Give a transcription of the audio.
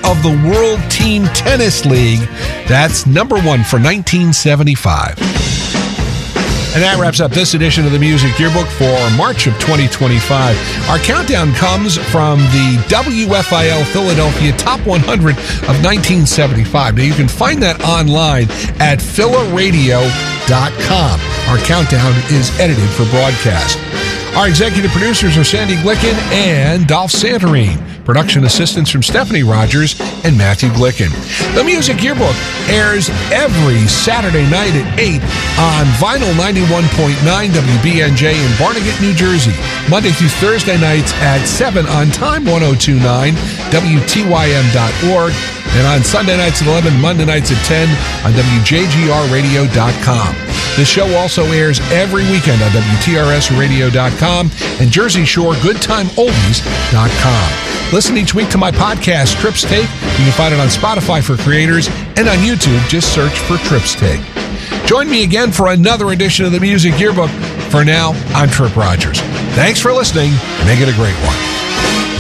of the World Team Tennis League. That's number 1 for 1975. And that wraps up this edition of the Music Yearbook for March of 2025. Our countdown comes from the WFIL Philadelphia Top 100 of 1975. Now, you can find that online at philaradio.com. Our countdown is edited for broadcast. Our executive producers are Sandy Glicken and Dolph Santarine. Production assistance from Stephanie Rogers and Matthew Glicken. The Music Yearbook airs every Saturday night at 8 on Vinyl 91.9 WBNJ in Barnegat, New Jersey. Monday through Thursday nights at 7 on Time 102.9 WTYM.org. And on Sunday nights at 11, Monday nights at 10 on WJGRradio.com. This show also airs every weekend on WTRSradio.com and Jersey Shore GoodTimeOldies.com. Listen each week to my podcast, Trips Take. You can find it on Spotify for creators and on YouTube. Just search for Trips Take. Join me again for another edition of the Music Yearbook. For now, I'm Trip Rogers. Thanks for listening. Make it a great one.